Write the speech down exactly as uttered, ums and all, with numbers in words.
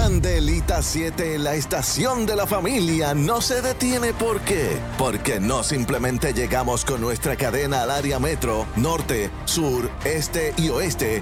Candelita siete, la estación de la familia, no se detiene. ¿Por qué? Porque no simplemente llegamos con nuestra cadena al área metro, norte, sur, este y oeste,